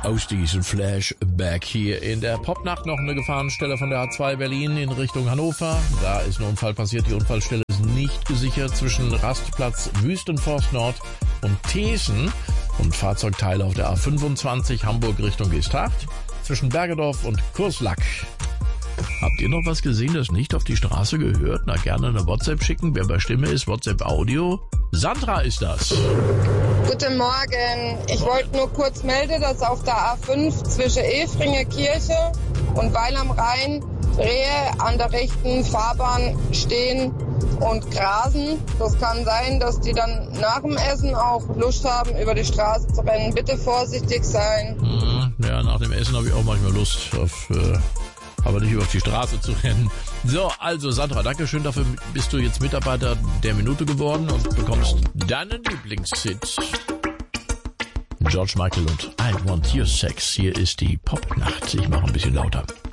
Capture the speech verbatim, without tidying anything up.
aus diesem Flashback hier in der Popnacht. Noch eine Gefahrenstelle von der A zwei Berlin in Richtung Hannover. Da ist ein Unfall passiert. Die Unfallstelle ist nicht gesichert zwischen Rastplatz Wüstenforst Nord und Thesen und Fahrzeugteile auf der A fünfundzwanzig Hamburg Richtung Geesthacht zwischen Bergedorf und Kurslack. Habt ihr noch was gesehen, das nicht auf die Straße gehört? Na, gerne eine WhatsApp schicken. Wer bei Stimme ist, WhatsApp Audio. Sandra ist das. Guten Morgen. Ich wollte nur kurz melden, dass auf der A fünf zwischen Efringer Kirche und Weil am Rhein Rehe an der rechten Fahrbahn stehen und grasen. Das kann sein, dass die dann nach dem Essen auch Lust haben, über die Straße zu rennen. Bitte vorsichtig sein. Ja, nach dem Essen habe ich auch manchmal Lust auf... Äh aber nicht über die Straße zu rennen. So, also Sandra, danke schön. Dafür bist du jetzt Mitarbeiter der Minute geworden und bekommst deinen Lieblingshit. George Michael und I Want Your Sex. Hier ist die Popnacht. Ich mache ein bisschen lauter.